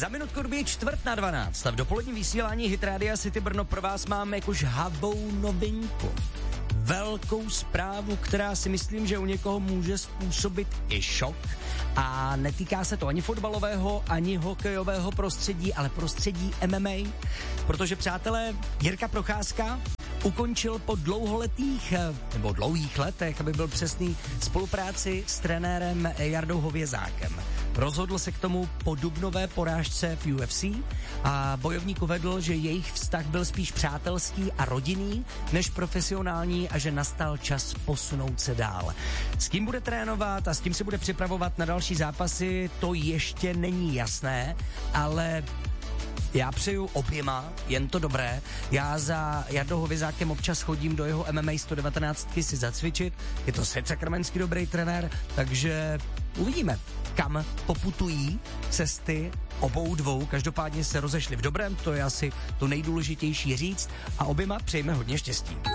Za minutku době 11:45 a v dopoledním vysílání Hit Radia City Brno pro vás máme jako žhavou novinku. Velkou zprávu, která si myslím, že u někoho může způsobit i šok. A netýká se to ani fotbalového, ani hokejového prostředí, ale prostředí MMA. Protože, přátelé, Jirka Procházka ukončil po dlouhých letech, aby byl přesný, spolupráci s trenérem Jardou Hovězákem. Rozhodl se k tomu po dubnové porážce v UFC a bojovník uvedl, že jejich vztah byl spíš přátelský a rodinný než profesionální a že nastal čas posunout se dál. S kým bude trénovat a s kým se bude připravovat na další zápasy, to ještě není jasné, ale já přeju oběma jen to dobré. Já za Jardou Hovězákem občas chodím do jeho MMA 119 si zacvičit. Je to sakramensky dobrý trenér, takže uvidíme, kam poputují cesty obou dvou. Každopádně se rozešli v dobrém, to je asi to nejdůležitější říct a oběma přejeme hodně štěstí.